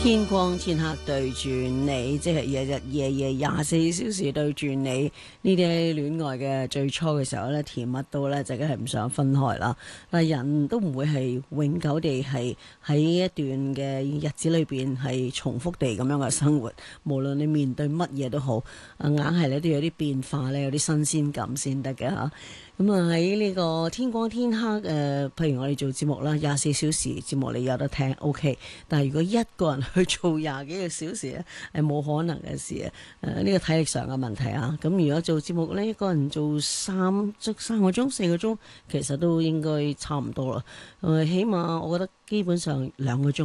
天光天黑對住你，即係日日夜夜24小時對住你。呢啲戀愛嘅最初嘅時候咧，甜蜜到咧，就梗係唔想分開啦。但係人都唔會係永久地係喺一段嘅日子裏邊係重複地咁樣嘅生活。無論你面對乜嘢都好，硬係你都有啲變化咧，有啲新鮮感先得嘅嚇。咁啊喺呢個天光天黑譬如我哋做節目啦，24小時節目你有得聽 OK， 但係如果一個人去做20幾個小時咧，係冇可能嘅事啊！呢個體力上嘅問題啊，咁如果做節目呢，一個人做3個鐘、4個鐘，其實都應該差唔多啦。起碼我覺得基本上2個鐘。